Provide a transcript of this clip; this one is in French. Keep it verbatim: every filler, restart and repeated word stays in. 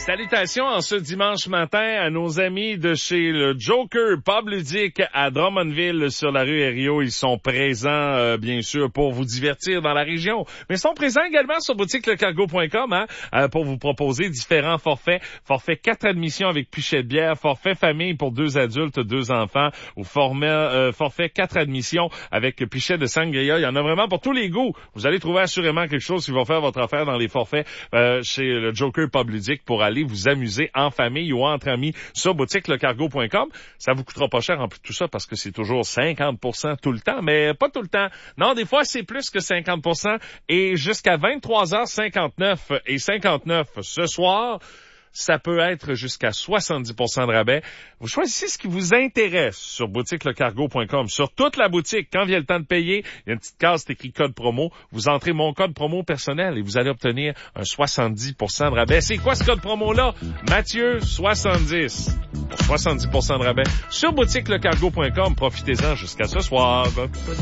Salutations en ce dimanche matin à nos amis de chez le Joker Pub Ludique à Drummondville sur la rue Herriot. Ils sont présents, euh, bien sûr, pour vous divertir dans la région. Mais ils sont présents également sur boutique le cargo point com hein, euh, pour vous proposer différents forfaits. Forfait quatre admissions avec pichet de bière, forfait famille pour deux adultes, deux enfants ou forfait, euh, forfait quatre admissions avec pichet de sangria. Il y en a vraiment pour tous les goûts. Vous allez trouver assurément quelque chose qui va faire votre affaire dans les forfaits euh, chez le Joker Pub Ludique pour aller vous amuser en famille ou entre amis sur boutique le cargo point com. Ça vous coûtera pas cher en plus de tout ça parce que c'est toujours cinquante pour cent tout le temps, mais pas tout le temps. Non, des fois, c'est plus que cinquante pour cent et jusqu'à vingt-trois heures cinquante-neuf et cinquante-neuf ce soir. Ça peut être jusqu'à soixante-dix pour cent de rabais. Vous choisissez ce qui vous intéresse sur boutique le cargo point com. Sur toute la boutique, quand vient le temps de payer, il y a une petite case, c'est écrit code promo. Vous entrez mon code promo personnel et vous allez obtenir un soixante-dix pour cent de rabais. C'est quoi ce code promo-là? Mathieu soixante-dix. Pour soixante-dix pour cent de rabais sur boutique le cargo point com. Profitez-en jusqu'à ce soir.